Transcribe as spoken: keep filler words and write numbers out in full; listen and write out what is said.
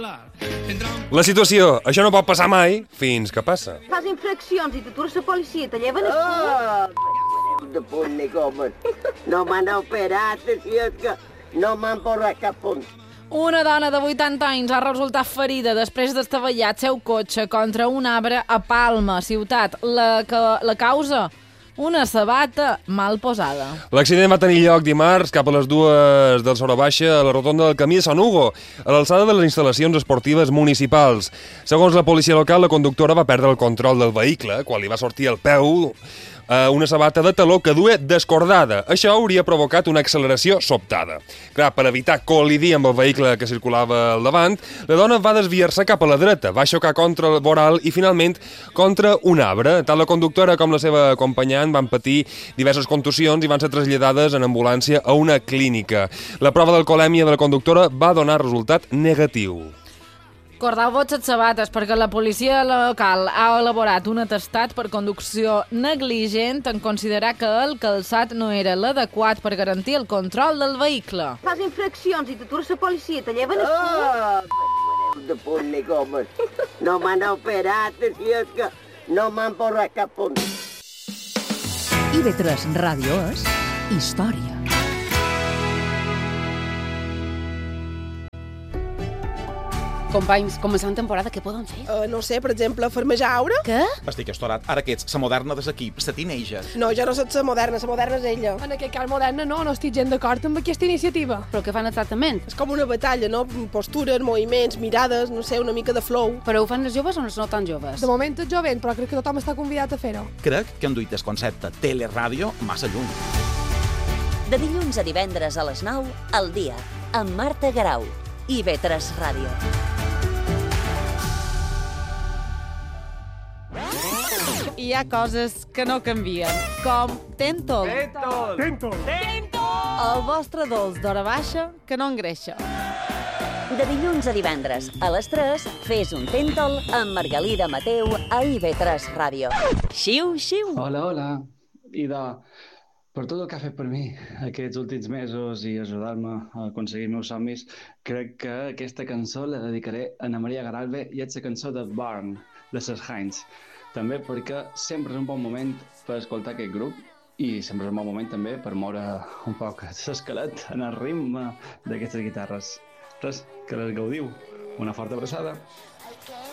La situació, això no pot passar mai, fins que passa. Fas infraccions i t'atures la policia i te lleven el cul. Oh, de punt ni comen. No m'han operat, si és que no m'han portat cap punt. Una dona de vuitanta anys ha resultat ferida després d'estavellar el seu cotxe contra un arbre a Palma, ciutat. La, que, la causa? Una sabata mal posada. L'accident va tenir lloc dimarts cap a les dues del Sora Baixa a la rotonda del camí de Sant Hugo, a l'alçada de les instal·lacions esportives municipals. Segons la policia local, la conductora va perdre el control del vehicle quan li va sortir al peu eh, una sabata de taló que duia descordada. Això hauria provocat una acceleració sobtada. Clar, per evitar col·lidir amb el vehicle que circulava al davant, la dona va desviar-se cap a la dreta, va xocar contra el voral i finalment contra un arbre. Tant la conductora com la seva acompanyant van patir diverses contusions i van ser traslladades en ambulància a una clínica. La prova d'alcoholèmia de la conductora va donar resultat negatiu. Cordau-vos les sabates perquè la policia local ha elaborat un atestat per conducció negligent en considerar que el calçat no era l'adequat per garantir el control del vehicle. Fas infraccions i t'atures la policia i te lleven el cul. Oh, de punt ni comen. No m'han operat, si és que no m'han portat cap punt. I V tres Ràdio és història. Companys, començant temporada, què poden fer? Uh, no sé, per exemple, farmejar aura? Què? Estic estorat. Ara que ets la moderna de l'equip, la teenager. No, jo no soc la moderna, la moderna és ella. En aquest cas moderna no, no estic gens d'acord amb aquesta iniciativa. Però què fan exactament? És com una batalla, no? Postures, moviments, mirades, no sé, una mica de flow. Però ho fan els joves o els no tan joves? De moment és jovent, però crec que tothom està convidat a fer-ho. Crec que han duit el concepte teleràdio massa lluny. De dilluns a divendres a les nou, al dia, amb Marta Garau. I V tres Ràdio. Hi ha coses que no canvien, com Tentol. Tentol! Tentol! El vostre dolç d'hora baixa que no engreixa. De dilluns a divendres a les tres, fes un Tentol amb Margalida Mateu a I V tres Ràdio. Xiu, xiu! Hola, hola. Ida, per tot el que ha fet per mi aquests últims mesos i ajudar-me a aconseguir meus somnis, crec que aquesta cançó la dedicaré a Ana Maria Garalve i és la cançó de Barn, de les Heinz. També perquè sempre és un bon moment per escoltar aquest grup i sempre és un bon moment també per moure un poc l'esquelet en el ritme d'aquestes guitarres. Res, que les gaudiu. Una forta abraçada.